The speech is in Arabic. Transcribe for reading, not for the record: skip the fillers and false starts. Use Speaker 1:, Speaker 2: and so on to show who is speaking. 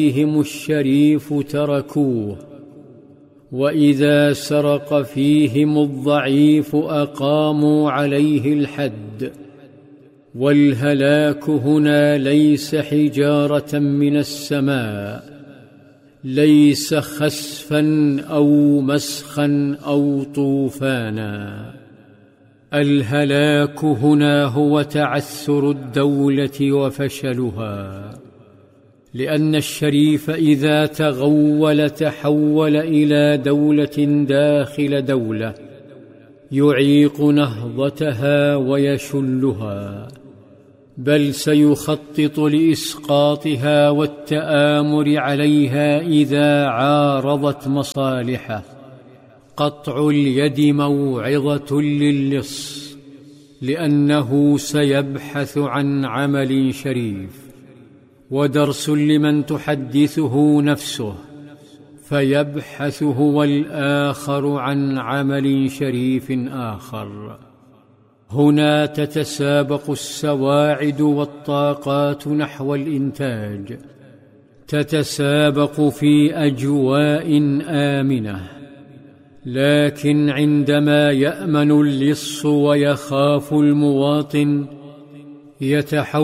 Speaker 1: فيهم الشريف تركوه، وإذا سرق فيهم الضعيف أقاموا عليه الحد. والهلاك هنا ليس حجارة من السماء، ليس خسفا أو مسخا أو طوفانا. الهلاك هنا هو تعثر الدولة وفشلها، لأن الشريف إذا تغول تحول إلى دولة داخل دولة، يعيق نهضتها ويشلها، بل سيخطط لإسقاطها والتآمر عليها إذا عارضت مصالحه. قطع اليد موعظة للص، لأنه سيبحث عن عمل شريف، ودرس لمن تحدثه نفسه، فيبحث هو الآخر عن عمل شريف آخر. هنا تتسابق السواعد والطاقات نحو الإنتاج، تتسابق في أجواء آمنة، لكن عندما يأمن اللص ويخاف المواطن يتحول